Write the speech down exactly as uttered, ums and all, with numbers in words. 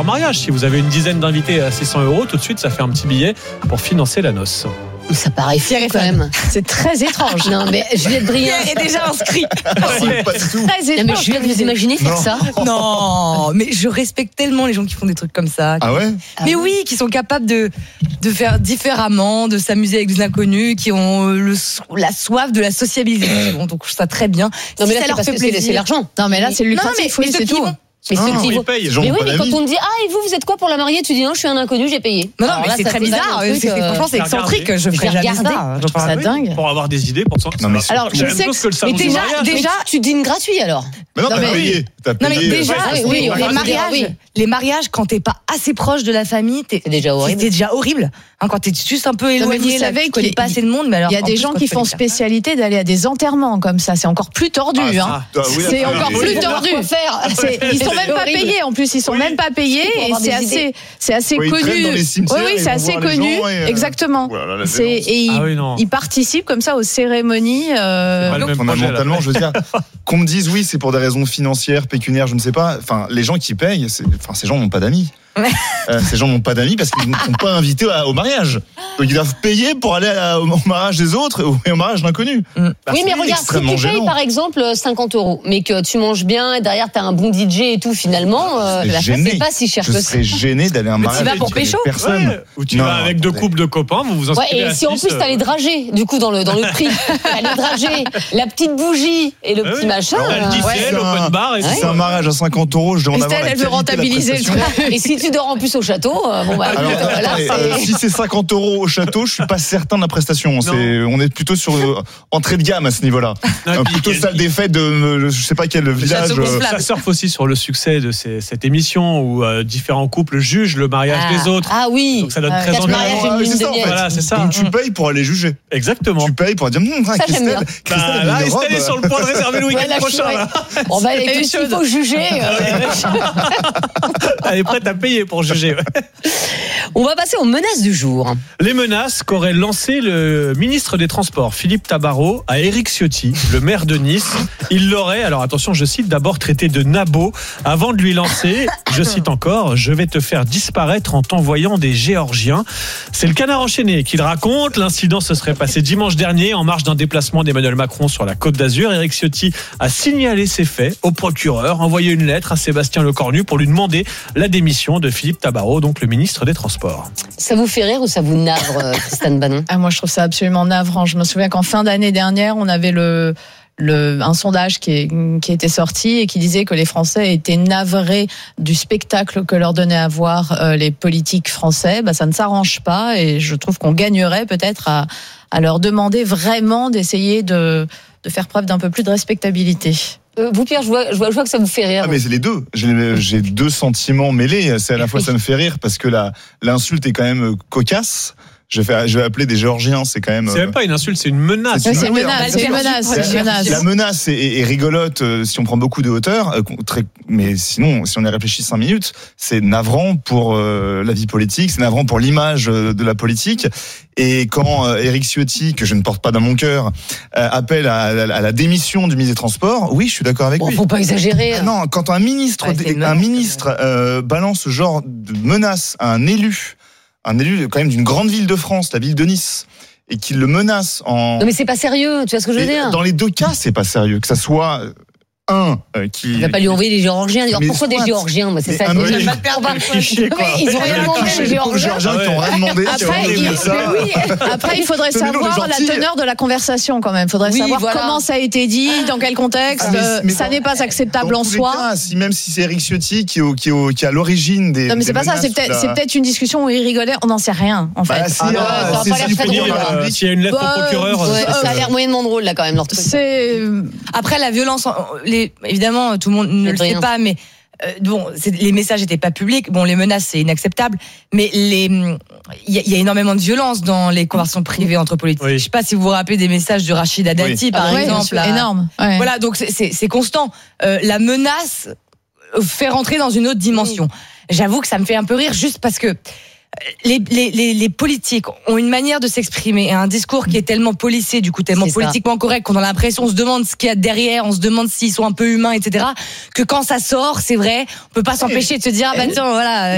mariage. Si vous avez une dizaine d'invités à six cents euros, tout de suite, ça fait un petit billet pour financer la noce. Ça paraît fou quand même. C'est très étrange. Non, mais Juliette Briand est déjà inscrit. C'est pas du tout. Très Non, mais étrange. Juliette, vous imaginez faire Non. ça? Non, mais je respecte tellement les gens qui font des trucs comme ça. Ah ouais? Mais oui, qui sont capables de, de faire différemment, de s'amuser avec des inconnus, qui ont le, la soif de la sociabilisation. Donc, je trouve ça très bien. Non, mais Si là, ça c'est leur parce fait que c'est, plaisir. c'est l'argent. Non, mais là, c'est le Non, lucratif, mais, oui, mais c'est ceux qui tout. vont- Mais Ah, ceux qui ils vont. payent. Les gens Mais n'ont oui, pas mais quand d'amis. on te dit ah et vous vous êtes quoi pour la mariée, tu dis non je suis un inconnu, j'ai payé. Non, non, Alors mais là, c'est ça très te donne bizarre. un truc, C'est- euh, Franchement, c'est je vais excentrique. regarder. Je ferais Je vais jamais regarder. ça. Je trouve Ça dingue. Pour avoir des idées, pour ça. Non, mais Alors, c'est je la même sais chose que- que le salon mais du déjà- mariage. déjà- tu dînes gratuit alors. Mais non, Non, t'as mais- payé. T'as Non, mais payé. déjà, oui, oui, les, on va dire, mariages, oui. les mariages, quand t'es pas assez proche de la famille, t'es, C'est déjà horrible. C'est déjà horrible. Hein, quand t'es juste un peu mais éloigné, vous là, savez tu connais qu'il- pas assez de monde, mais alors. Il y a en des plus, gens quand qui tu font fais faire ça. spécialité d'aller à des enterrements comme ça. C'est encore plus tordu. Ah, ça. hein. Ah, oui, C'est d'accord. encore Oui, plus oui. tordu. Quoi faire C'est- ils sont même pas horrible. payés en plus, ils sont Oui. même pas payés Pour et avoir c'est des assez, idées. c'est assez Oui, ils connu. traînent dans les cimetières, oui, oui, ils c'est vont assez voir les connu, gens et, euh, exactement. voilà, la C'est violence. et ils, Ah oui, non. ils participent comme ça aux cérémonies. euh, C'est pas le même projet, Fondamentalement, là. je veux dire, qu'on me dise oui, c'est pour des raisons financières, pécuniaires, je ne sais pas. Enfin, les gens qui payent, c'est, enfin, ces gens n'ont pas d'amis. Euh, ces gens n'ont pas d'amis parce qu'ils ne sont pas invités à- au mariage. Donc ils doivent payer pour aller à- au mariage des autres ou au mariage d'inconnus. Mm. Bah, Oui, mais c'est regarde, si extrêmement tu payes gênant. par exemple cinquante euros, mais que tu manges bien et derrière t'as un bon D J et tout, finalement, euh, Je serais la gêné. c'est pas si cher Je que ça. serais gêné d'aller à un Mais mariage tu vas avec pour pécho personne. Ouais, ou tu Non, vas avec deux attendez. couples de copains, vous vous Ouais, inscrivez et à si en six, plus t'as les dragées, du coup dans le dans le prix, t'as les dragées, la petite bougie et le Ah petit oui. machin. T'as le euh, D J, ouais. l'open bar et Si tout. c'est un mariage à cinquante euros, je demande Estelle, avoir la elle veut qualité de la rentabiliser le prestation. truc. Et si tu dors en plus au château, euh, bon bah Alors, écoute, euh, là, attendez, c'est- euh, si c'est cinquante euros au château, je suis pas certain de la prestation. C'est, on est plutôt sur euh, entrée de gamme à ce niveau-là. Non, et Euh, puis, plutôt quel- salle des fêtes de, euh, je sais pas quel village. château euh, gonflable. Ça surfe aussi sur le succès de ces- cette émission où euh, différents couples jugent le mariage ah, des autres. Ah oui. Donc ça donne Ah, très quatre envie. mariages, une Ouais, lune c'est de ça, en miel. fait. Voilà, c'est ça. Donc tu payes pour aller juger. Exactement. Tu payes pour dire, hum, Ça, Christelle, j'aime bien. Christelle, Bah, elle a là, une robe. Estelle est sur le point de réserver le week-end Ouais, là, je suis- prochain. Là. On va Elle aller est tout il chaude. faut juger. euh, Elle est prête à payer pour juger. ouais. On va passer aux menaces du jour. Les menaces qu'aurait lancé le ministre des Transports, Philippe Tabarot, à Éric Ciotti, le maire de Nice. Il l'aurait, alors attention, je cite, d'abord traité de nabo avant de lui lancer, je cite encore, je vais te faire disparaître en t'envoyant des Géorgiens. C'est le Canard enchaîné qu'il raconte. L'incident se serait passé dimanche dernier en marge d'un déplacement d'Emmanuel Macron sur la Côte d'Azur. Éric Ciotti a signalé ces faits au procureur, envoyé une lettre à Sébastien Lecornu pour lui demander la démission de Philippe Tabarot, donc le ministre des Transports. Ça vous fait rire ou ça vous navre, euh, Christine Bannon? Ah, moi, je trouve ça absolument navrant. Je me souviens qu'en fin d'année dernière, on avait le, le, un sondage qui, est, qui était sorti et qui disait que les Français étaient navrés du spectacle que leur donnaient à voir euh, les politiques français. Bah, ça ne s'arrange pas et je trouve qu'on gagnerait peut-être à, à leur demander vraiment d'essayer de, de faire preuve d'un peu plus de respectabilité. Euh, vous, Pierre, je vois, je, vois, je vois que ça vous fait rire. Ah, mais c'est les deux. J'ai, j'ai deux sentiments mêlés. C'est à la fois ça me fait rire parce que la, l'insulte est quand même cocasse. Je vais, je vais appeler des Géorgiens, c'est quand même. C'est même pas une insulte, c'est une menace. C'est Ouais, c'est une oui, menace, en c'est fait, une menace, c'est une menace. La menace est, est- est rigolote euh, si on prend beaucoup de hauteur, euh, très, mais sinon, si on y réfléchit cinq minutes, c'est navrant pour euh, la vie politique, c'est navrant pour l'image euh, de la politique. Et quand euh, Éric Ciotti, que je ne porte pas dans mon cœur, euh, appelle à, à, à la démission du ministre des Transports, oui, je suis d'accord avec Bon, lui. faut pas exagérer. Ah non, quand un ministre, Ouais, c'est une un menace, ministre euh, balance ce genre de menace à un élu, un élu quand même d'une grande ville de France, la ville de Nice, et qu'il le menace en... Non mais c'est pas sérieux, tu vois ce que je veux Et dire? dans les deux cas, c'est pas sérieux. Que ça soit un euh, qui... Il va pas lui envoyer des Géorgiens. Alors Mais pourquoi des soit- Géorgiens? Moi, c'est Mais ça. un que mec- j'aime pas le On va le cliché, quoi. Ils ont rien demandé, les Les pauvres Géorgiens. Géorgiens qui ont rien demandé. qui ont Après, rien il, demandé ça. mais oui, après, il faudrait Mais non, mais savoir la gentil. teneur de la conversation quand même. Il faudrait Oui, savoir voilà. comment ça a été dit, dans quel contexte. Ah, mais- Euh, mais ça dans- n'est pas acceptable Dans en tous les soi. cas, si, même si c'est Éric Ciotti qui est, au- qui est, au- qui est à l'origine des. Non, mais c'est des pas ça. menaces C'est peut-être, là. c'est peut-être une discussion où il rigolait. On n'en sait rien, en fait. Bah, si, Ah non, euh, ça va c'est pas ce l'air qu'il très faut dire, drôle, là. Euh, S'il y a une lettre Bah, au procureur, Ouais, euh, ça a l'air moyennement drôle là quand même leur truc. C'est Après, la violence, les, évidemment, tout le monde ne le Rien. sait pas, mais euh, bon, c'est, les messages n'étaient pas publics. Bon, les menaces, c'est inacceptable, mais les, il y, a- il y a énormément de violence dans les conversations privées entre politiques. Oui. Je sais pas si vous vous rappelez des messages de Rachida Dati, Oui. par Ah ouais, bien exemple. sûr, là. énorme. Ouais. Voilà, donc c'est, c'est, c'est constant. Euh, la menace euh, fait rentrer dans une autre dimension. J'avoue que ça me fait un peu rire, juste parce que euh, les, les, les, les politiques ont une manière de s'exprimer et un discours qui est tellement policé, du coup tellement C'est ça. politiquement correct, qu'on a l'impression, on se demande ce qu'il y a derrière, on se demande s'ils sont un peu humains, et cetera. Que quand ça sort, c'est vrai, on peut pas s'empêcher de se dire, ah bah tiens, voilà.